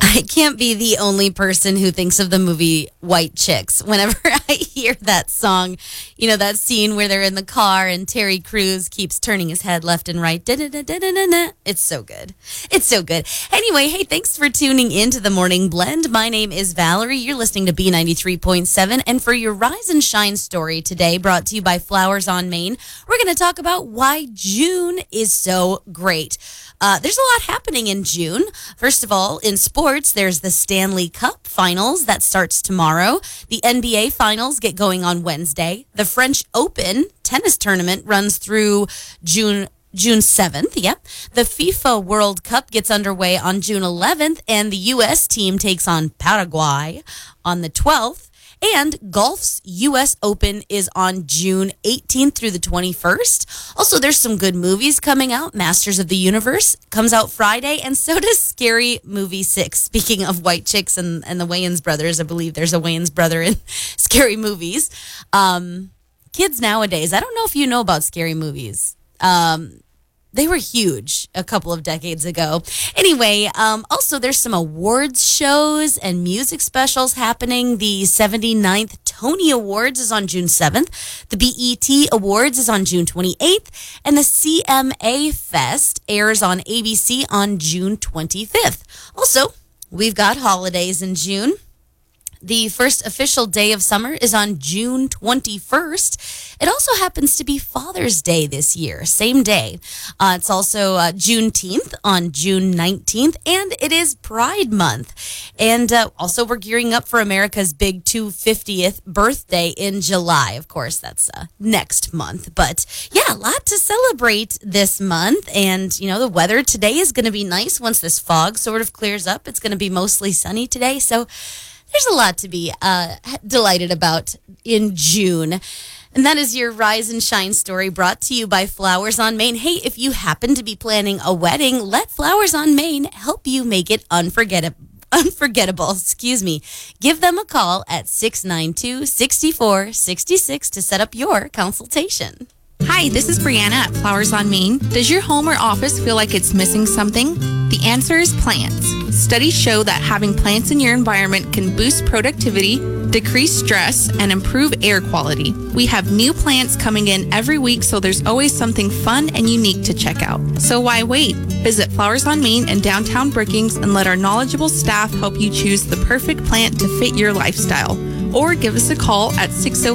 I can't be the only person who thinks of the movie White Chicks. Whenever I hear that song, that scene where they're in the car and Terry Crews keeps turning his head left and right. Da-da-da-da-da-da. It's so good. It's so good. Anyway, hey, thanks for tuning in to the Morning Blend. My name is Valerie. You're listening to B93.7. And for your Rise and Shine story today, brought to you by Flowers on Main, we're going to talk about why June is so great. There's a lot happening in June. First of all, in sports, there's the Stanley Cup Finals that starts tomorrow. The NBA Finals get going on Wednesday. The French Open tennis tournament runs through June 7th. Yep. The FIFA World Cup gets underway on June 11th, and the U.S. team takes on Paraguay on the 12th. And golf's U.S. Open is on June 18th through the 21st. Also, there's some good movies coming out. Masters of the Universe comes out Friday, and so does Scary Movie 6. Speaking of White Chicks and the Wayans brothers, I believe there's a Wayans brother in Scary Movies. Kids nowadays, I don't know if you know about Scary Movies. They were huge a couple of decades ago. Anyway, also there's some awards shows and music specials happening. The 79th Tony Awards is on June 7th. The BET Awards is on June 28th. And the CMA Fest airs on ABC on June 25th. Also, we've got holidays in June. The first official day of summer is on June 21st. It also happens to be Father's Day this year, same day. It's also Juneteenth on June 19th, and it is Pride Month. And also we're gearing up for America's big 250th birthday in July. Of course, that's next month. But yeah, a lot to celebrate this month. And, the weather today is going to be nice once this fog sort of clears up. It's going to be mostly sunny today. So there's a lot to be delighted about in June. And that is your Rise and Shine story brought to you by Flowers on Main. Hey, if you happen to be planning a wedding, let Flowers on Main help you make it unforgettable. Give them a call at 692-6466 to set up your consultation. Hi, this is Brianna at Flowers on Main. Does your home or office feel like it's missing something? The answer is plants. Studies show that having plants in your environment can boost productivity, decrease stress, and improve air quality. We have new plants coming in every week, so there's always something fun and unique to check out. So why wait? Visit Flowers on Main in downtown Brookings and let our knowledgeable staff help you choose the perfect plant to fit your lifestyle. Or give us a call at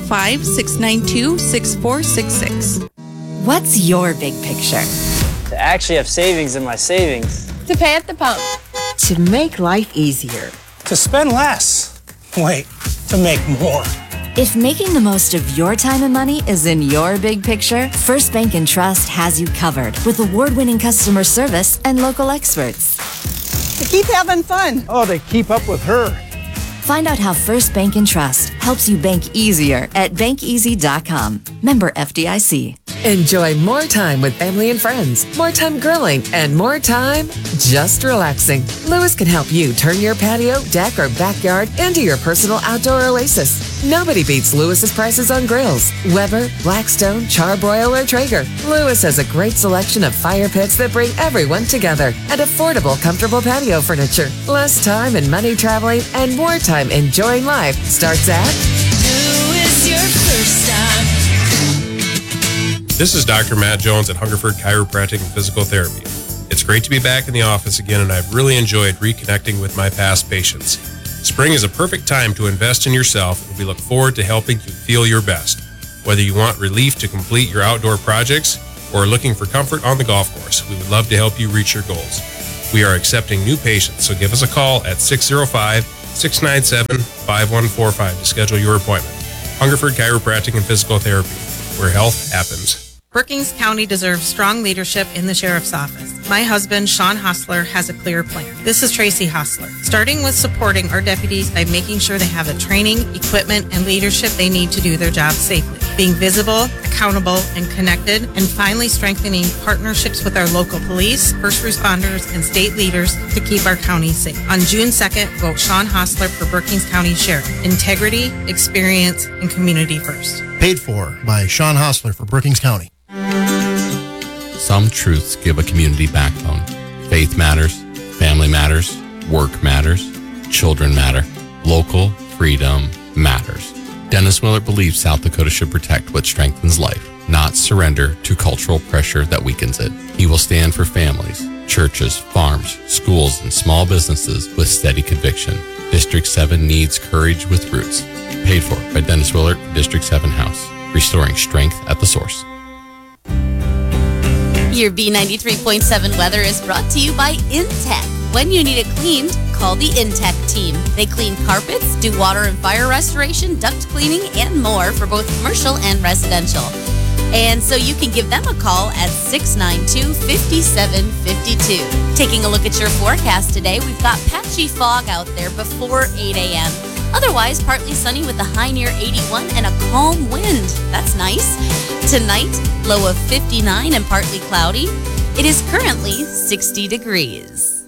605-692-6466. What's your big picture? To actually have savings in my savings. To pay at the pump. To make life easier. To spend less. Wait, to make more. If making the most of your time and money is in your big picture, First Bank & Trust has you covered with award-winning customer service and local experts. To keep having fun. Oh, they keep up with her. Find out how First Bank & Trust helps you bank easier at bankeasy.com. Member FDIC. Enjoy more time with family and friends, more time grilling, and more time just relaxing. Lewis can help you turn your patio, deck, or backyard into your personal outdoor oasis. Nobody beats Lewis's prices on grills. Weber, Blackstone, Charbroil, or Traeger. Lewis has a great selection of fire pits that bring everyone together and affordable, comfortable patio furniture. Less time and money traveling and more time enjoying life starts at Lewis, your first stop. This is Dr. Matt Jones at Hungerford Chiropractic and Physical Therapy. It's great to be back in the office again, and I've really enjoyed reconnecting with my past patients. Spring is a perfect time to invest in yourself, and we look forward to helping you feel your best. Whether you want relief to complete your outdoor projects or are looking for comfort on the golf course, we would love to help you reach your goals. We are accepting new patients, so give us a call at 605-697-5145 to schedule your appointment. Hungerford Chiropractic and Physical Therapy, where health happens. Brookings County deserves strong leadership in the Sheriff's Office. My husband, Sean Hostler, has a clear plan. This is Tracy Hostler. Starting with supporting our deputies by making sure they have the training, equipment, and leadership they need to do their job safely. Being visible, accountable, and connected, and finally strengthening partnerships with our local police, first responders, and state leaders to keep our county safe. On June 2nd, vote Sean Hostler for Brookings County Sheriff. Integrity, experience, and community first. Paid for by Sean Hostler for Brookings County. Some truths give a community backbone. Faith matters, family matters, Work matters. Children matter. Local freedom matters. Dennis Willard believes South Dakota should protect what strengthens life, not surrender to cultural pressure that weakens it. He will stand for families, churches, farms, schools, and small businesses with steady conviction. District 7 needs courage with roots. Paid for by Dennis Willard, District 7 House. Restoring strength at the source. Your B93.7 weather is brought to you by Intech. When you need it cleaned, call the Intech team. They clean carpets, do water and fire restoration, duct cleaning, and more for both commercial and residential. And so you can give them a call at 692-5752. Taking a look at your forecast today, we've got patchy fog out there before 8 a.m. Otherwise, partly sunny with a high near 81 and a calm wind. That's nice. Tonight, low of 59 and partly cloudy. It is currently 60 degrees.